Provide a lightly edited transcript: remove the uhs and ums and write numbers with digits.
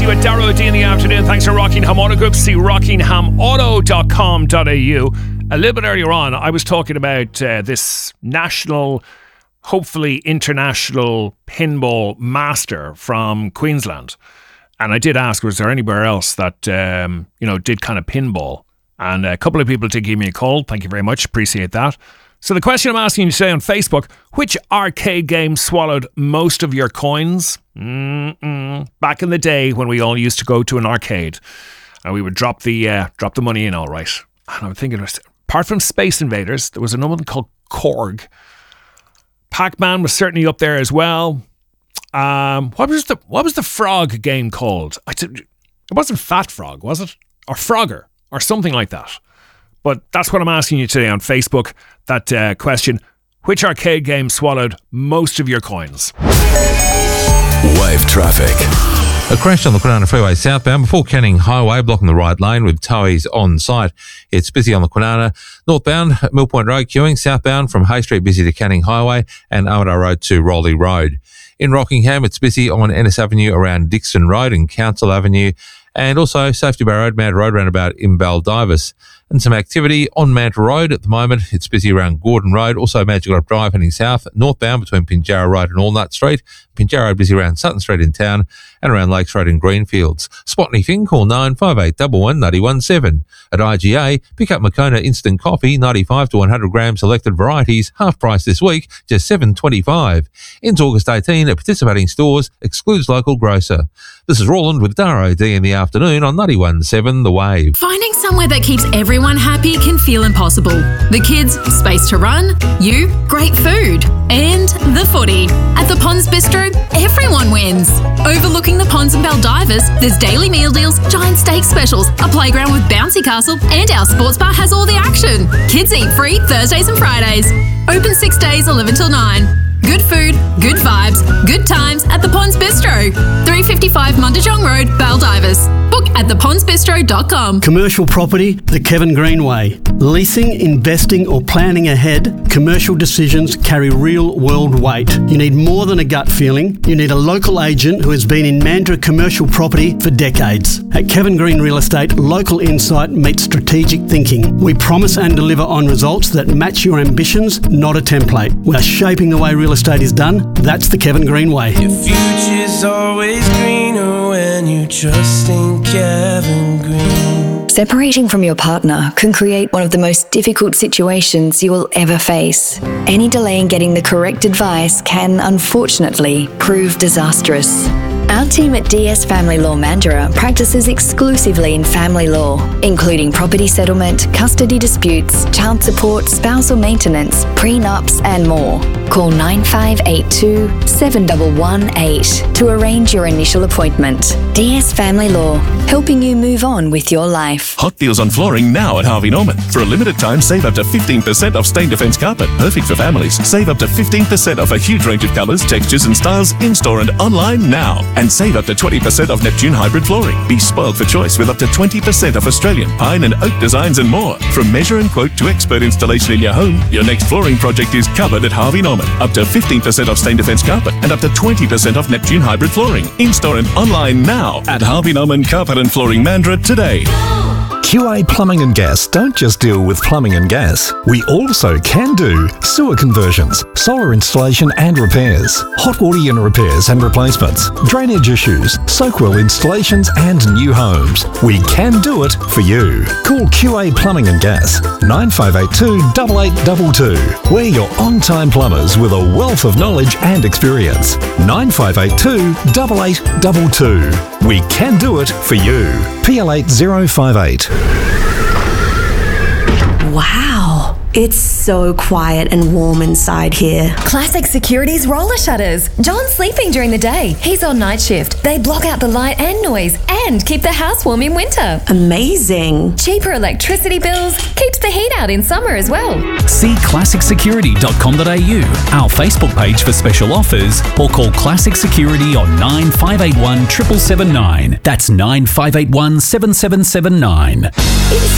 with Darrow D in the afternoon. Thanks to Rockingham Auto Group. See rockinghamauto.com.au. A little bit earlier on, I was talking about this national, hopefully international pinball master from Queensland. And I did ask, was there anywhere else that, did kind of pinball? And a couple of people did give me a call. Thank you very much. Appreciate that. So the question I'm asking you today on Facebook, which arcade game swallowed most of your coins? Back in the day when we all used to go to an arcade and we would drop the money in, all right. And I'm thinking, apart from Space Invaders, there was another one called Korg. Pac-Man was certainly up there as well. What was the frog game called? It wasn't Fat Frog, was it? Or Frogger, or something like that. But that's what I'm asking you today on Facebook. That question, which arcade game swallowed most of your coins? Wave traffic. A crash on the Kwinana Freeway southbound before Canning Highway, blocking the right lane with towies on site. It's busy on the Kwinana. Northbound, Mill Point Road queuing. Southbound from Hay Street, busy to Canning Highway and Armadale Road to Rowley Road. In Rockingham, it's busy on Ennis Avenue around Dixon Road and Council Avenue. And also Safety Bay Road, Mount Road roundabout in Baldivis. And some activity on Mount Road at the moment. It's busy around Gordon Road. Also Magic Drop Drive heading south, northbound between Pinjarra Road and Walnut Street. Pinjarra Road busy around Sutton Street in town and around Lakes Road in Greenfields. Spot anything, call 958 11 917. At IGA, pick up Moccona Instant Coffee, 95 to 100 grams selected varieties, half price this week, just $7.25. Ends August 18 at participating stores, excludes local grocer. This is Roland with Darrow D in the afternoon on 91.7 The Wave. Finding somewhere that keeps everyone happy can feel impossible. The kids, space to run, you, great food, and the footy. At the Ponds Bistro, everyone wins. Overlooking the ponds and Baldivis, there's daily meal deals, giant steak specials, a playground with bouncy castle, and our sports bar has all the action. Kids eat free Thursdays and Fridays. Open 6 days, 11 till 9. Good food, good vibes, good times at the Ponds Bistro. 355 Mundijong Road, Baldivis. Book at thepondsbistro.com. Commercial property, the Kevin Green way. Leasing, investing or planning ahead, commercial decisions carry real-world weight. You need more than a gut feeling. You need a local agent who has been in Mandurah commercial property for decades. At Kevin Green Real Estate, local insight meets strategic thinking. We promise and deliver on results that match your ambitions, not a template. We are shaping the way real estate is done. That's the Kevin Green way. Your future's always greener when you trust in Kevin Green. Separating from your partner can create one of the most difficult situations you will ever face. Any delay in getting the correct advice can, unfortunately, prove disastrous. Our team at DS Family Law Mandurah practices exclusively in family law, including property settlement, custody disputes, child support, spousal maintenance, prenups, and more. Call 9582 7118 to arrange your initial appointment. DS Family Law, helping you move on with your life. Hot deals on flooring now at Harvey Norman. For a limited time, save up to 15% off Stain Defence carpet. Perfect for families. Save up to 15% off a huge range of colours, textures and styles in-store and online now. And save up to 20% off Neptune hybrid flooring. Be spoiled for choice with up to 20% off Australian pine and oak designs and more. From measure and quote to expert installation in your home, your next flooring project is covered at Harvey Norman. Up to 15% off Stain Defence carpet and up to 20% off Neptune hybrid flooring. In-store and online now at Harvey Norman Carpet and Flooring Mandurah today. QA Plumbing and Gas don't just deal with plumbing and gas. We also can do sewer conversions, solar installation and repairs, hot water unit repairs and replacements, drainage issues, soak well installations and new homes. We can do it for you. Call QA Plumbing and Gas 9582 8822. We're your on-time plumbers with a wealth of knowledge and experience. 9582 8822. We can do it for you. PL8058. Wow, it's so quiet and warm inside here. Classic Security's roller shutters. John's sleeping during the day. He's on night shift. They block out the light and noise and keep the house warm in winter. Amazing. Cheaper electricity bills, keeps the heat out in summer as well. See classicsecurity.com.au, our Facebook page for special offers, or call Classic Security on 9581 7779. That's 9581 7779.